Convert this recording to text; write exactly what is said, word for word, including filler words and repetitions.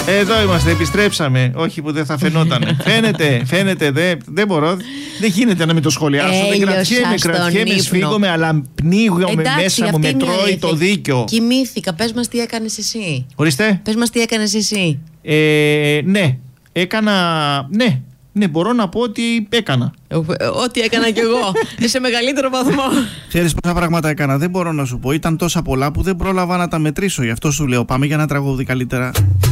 Εδώ είμαστε, επιστρέψαμε. Όχι που δεν θα φαινότανε. Φαίνεται, φαίνεται, δεν δε μπορώ. Δεν γίνεται να μην το σχολιάσω. Δεν κρατιέμαι, κρατιέμαι, σφίγγομαι, αλλά πνίγομαι μέσα μου, με τρώει το δίκιο. Κοιμήθηκα, πες μας τι έκανες εσύ. Ορίστε. Πες μας τι έκανες εσύ. Ε, ναι, έκανα, ναι. Ναι, μπορώ να πω ότι έκανα. Ό,τι έκανα κι εγώ. Σε μεγαλύτερο βαθμό. Ξέρεις πόσα πράγματα έκανα, δεν μπορώ να σου πω. Ήταν τόσα πολλά που δεν πρόλαβα να τα μετρήσω. Γι' αυτό σου λέω, πάμε για ένα τραγούδι καλύτερα.